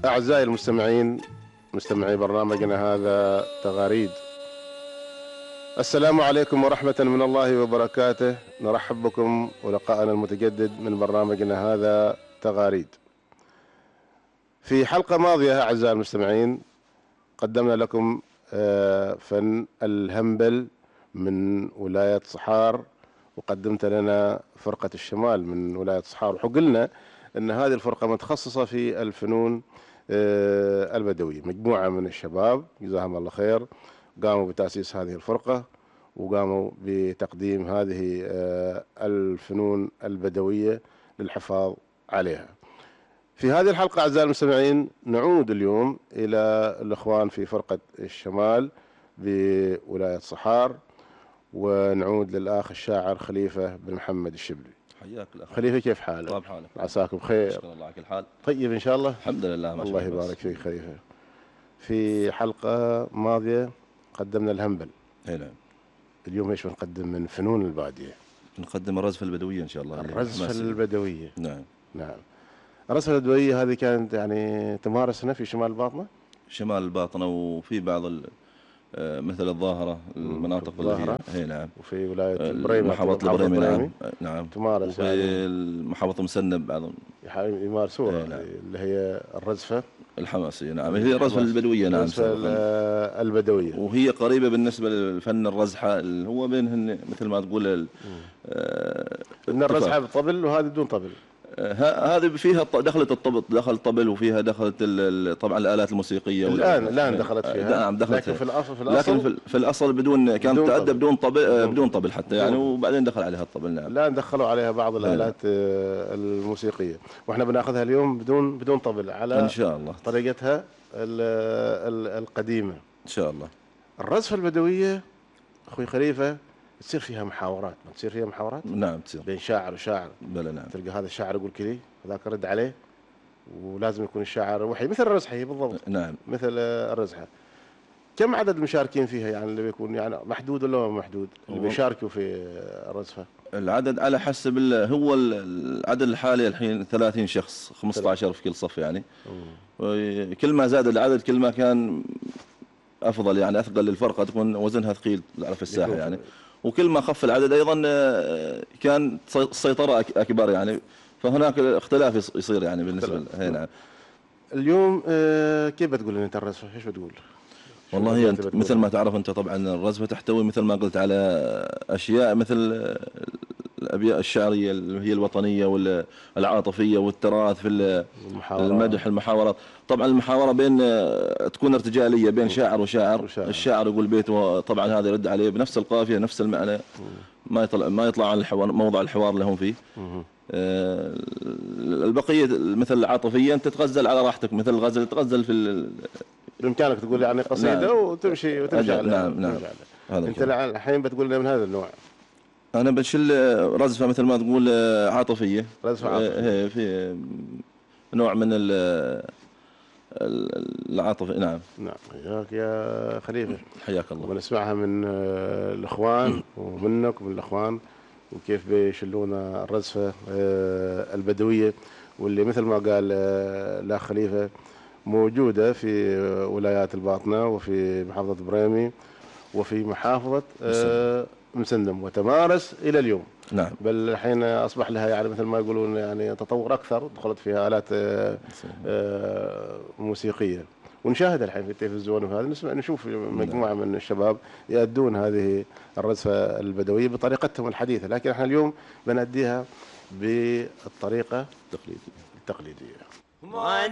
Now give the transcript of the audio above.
أعزائي المستمعين، مستمعي برنامجنا هذا تغاريد، السلام عليكم ورحمة من الله وبركاته. نرحب بكم ولقاءنا المتجدد من برنامجنا هذا تغاريد. في حلقة ماضية أعزائي المستمعين قدمنا لكم فن الهمبل من ولاية صحار، وقدمت لنا فرقة الشمال من ولاية صحار، وقلنا أن هذه الفرقة متخصصة في الفنون البدوية. مجموعة من الشباب جزاهم الله خير قاموا بتأسيس هذه الفرقة، وقاموا بتقديم هذه الفنون البدوية للحفاظ عليها. في هذه الحلقة أعزائي المستمعين نعود اليوم إلى الإخوان في فرقة الشمال بولاية صحار، ونعود للأخ الشاعر خليفة بن محمد الشبلي. حياك الأخ خليفة، كيف حالك؟ طيب حالك؟ عساكم بخير؟ شكرا الله على كل حال. طيب إن شاء الله. الحمد لله. الله يبارك فيك خليفة. في حلقة ماضية قدمنا الهمبل. اي نعم. اليوم ايش بنقدم من فنون البادية؟ نقدم الرزفة البدوية إن شاء الله. الرزفة البدوية. نعم. نعم. الرزفة البدوية هذه كانت يعني تمارس هنا في شمال الباطنة؟ شمال الباطنة، وفي بعض مثل الظاهرة، المناطق اللي هي نعم. وفي ولاية البريمة، محافظة البريمة. نعم. نعم. تمارس وفي محافظة مسنب بعضهم يمارسوها. نعم. اللي هي الرزفة الحماسية. نعم. هي الرزفة البدوية. نعم. الرزفة البدوية، وهي قريبة بالنسبة للفن الرزحة اللي هو بينهن مثل ما تقول ان الرزحة بطبل وهذه بدون طبل. هذه فيها دخلت الطبل، دخل الطبل، وفيها دخلت طبعا الآلات الموسيقية. الآن دخلت فيها. نعم دخلت. لكن في الأصل بدون، كانت تؤدى بدون طبل، بدون طبل حتى يعني، وبعدين دخل عليها الطبل. نعم. الآن دخلوا عليها بعض الآلات الموسيقية، واحنا بناخذها اليوم بدون طبل على إن شاء الله طريقتها القديمة إن شاء الله. الرزفة البدوية أخوي خليفة تصير فيها محاورات، ما تصير فيها محاورات؟ نعم تصير بين شاعر وشاعر. بلى. نعم. تلقى هذا الشاعر يقول كذي وذاك يرد عليه، ولازم يكون الشاعر وحي مثل الرزحة. هي بالضبط. نعم. مثل الرزحة. كم عدد المشاركين فيها يعني؟ اللي بيكون يعني محدود ولا ما محدود اللي بيشاركوا في الرزفة؟ العدد على حسب هو العدد الحالي الحين 30 شخص، 15 في كل صف يعني. كل ما زاد العدد كل ما كان أفضل يعني، أثقل للفرقة، تكون وزنها ثقيل في الساحة يعني. وكل ما خف العدد أيضا كان السيطرة أكبر يعني، فهناك اختلاف يصير يعني بالنسبة هنا. اليوم كيف بتقول أنت الرزفة؟ إيش بتقول؟ والله أنت مثل ما تعرف أنت طبعا الرزفة تحتوي مثل ما قلت على أشياء مثل الأبيات الشعرية اللي هي الوطنية والعاطفية والتراث في المدح، المحاورات. طبعا المحاورة بين تكون ارتجالية بين شاعر وشاعر. الشاعر يقول بيت، وطبعا هذا يرد عليه بنفس القافية نفس المعنى، ما يطلع عن الحوار، موضع الحوار اللي هم فيه. البقية مثل العاطفية أنت تغزل على راحتك، مثل الغزل تغزل في بإمكانك تقول يعني قصيدة. نعم. وتمشي عليها. نعم. أنت الحين بتقول لنا من هذا النوع. أنا بشيل رزفة مثل ما تقول عاطفية. رزفة عاطفية. في نوع من العاطفة. نعم. نعم. حياك يا خليفة. حياك الله. ونسمعها من الإخوان ومنك ومن الإخوان، وكيف بيشلون الرزفة البدوية، واللي مثل ما قال الأخ خليفة موجودة في ولايات الباطنة وفي محافظة بريمي وفي محافظة مسندم، وتمارس إلى اليوم. نعم. بل الحين أصبح لها يعني مثل ما يقولون يعني تطور أكثر، دخلت فيها آلات موسيقية. ونشاهد الحين في التلفزيون وهذا نشوف مجموعة من الشباب يؤدون هذه الرزفة البدوية بطريقتهم الحديثة، لكن احنا اليوم بنأديها بالطريقة التقليدية.